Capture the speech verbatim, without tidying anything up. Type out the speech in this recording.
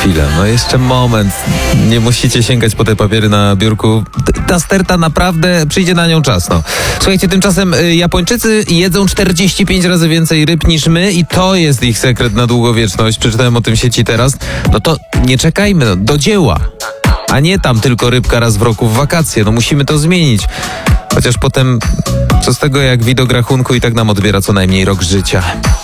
chwilę, no jeszcze moment. Nie musicie sięgać po te papiery na biurku. Ta sterta naprawdę przyjdzie na nią czas, no. Słuchajcie, tymczasem y, Japończycy jedzą czterdzieści pięć razy więcej ryb niż my i to jest ich sekret na długowieczność. Przeczytałem o tym w sieci teraz. No to nie czekajmy, no, do dzieła. A nie tam tylko rybka raz w roku w wakacje. No musimy to zmienić. Chociaż potem co z tego, jak widok rachunku i tak nam odbiera co najmniej rok życia.